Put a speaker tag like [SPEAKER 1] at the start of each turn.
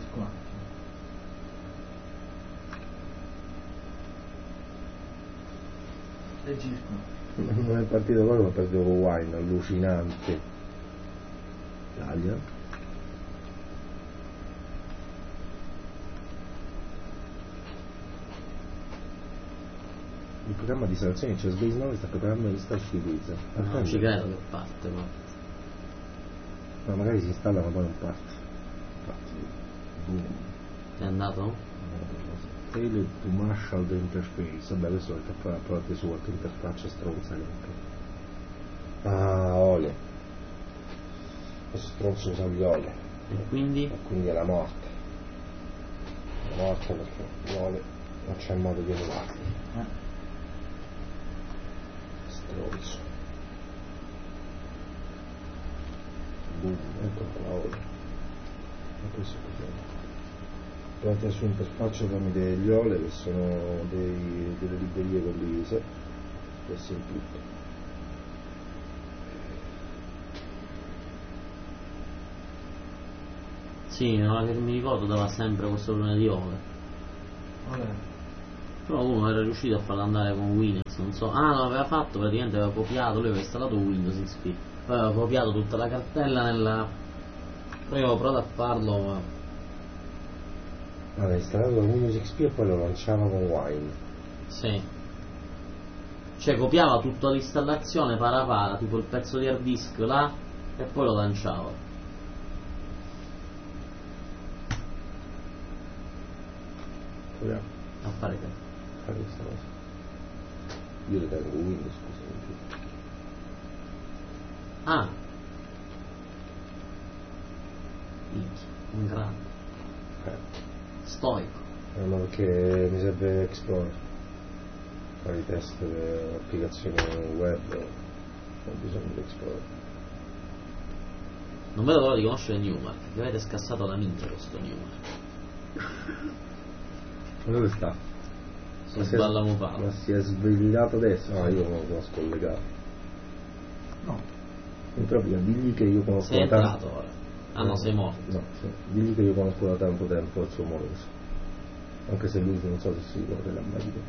[SPEAKER 1] 4. E G4.
[SPEAKER 2] Non è partito proprio, ma è partito con Wine, allucinante. Taglia. Il programma di selezione c'è Space 9 sta preparando gli Starship Quiz.
[SPEAKER 3] Non ci credo che parte, ma.
[SPEAKER 2] No, magari si installa ma poi non parte. Boom.
[SPEAKER 3] È andato?
[SPEAKER 2] Tailored to Marshall the Interface. Vabbè, questo perché fa la parte su qualche interfaccia stronza che. Ah, Ole. Questo stronzo usa gli Ole.
[SPEAKER 3] E quindi?
[SPEAKER 2] E quindi è la morte. La morte perché Ole non c'è modo di emularli. Stronzo. Boom, ecco qua Ole. E questo cos'è? Trovate su interfaccia tramite gli Ole che sono delle librerie condivise. Questo è il tutto.
[SPEAKER 3] Sì, no, che mi ricordo dava sempre questo problema di Ole. Però uno era riuscito a farlo andare con Windows, non so. Ah, no, aveva fatto, praticamente aveva copiato, lui aveva installato Windows XP, poi aveva copiato tutta la cartella nella. Poi avevo provato a farlo, ma.
[SPEAKER 2] Aveva installato Windows XP e poi lo lanciava con Wine.
[SPEAKER 3] Sì. Cioè copiava tutta l'installazione para, tipo il pezzo di hard disk là, e poi lo lanciava.
[SPEAKER 2] Proviamo
[SPEAKER 3] A fare che?
[SPEAKER 2] a fare questa cosa. Io le tengo Windows, scusa, non più.
[SPEAKER 3] Ah! Minchia, un grande. Stoico.
[SPEAKER 2] Ma perché mi serve Explorer. Fare i test per applicazioni web, ho bisogno di Explorer.
[SPEAKER 3] Non vedo l'ora di conoscere Newmark, che avete scassato la minchia questo Newmark.
[SPEAKER 2] Ma dove sta?
[SPEAKER 3] Si sballa mufato.
[SPEAKER 2] Ma si è svegliato adesso? No, io non lo conosco collegato.
[SPEAKER 1] No.
[SPEAKER 2] In pratica digli che io conosco
[SPEAKER 3] Sei
[SPEAKER 2] da tanto.
[SPEAKER 3] entrato ora. Ah no, sei morto.
[SPEAKER 2] No, sì. Digli che io conosco da tanto tempo il suo modo. Anche se lui non so se si ricorda la mai detto.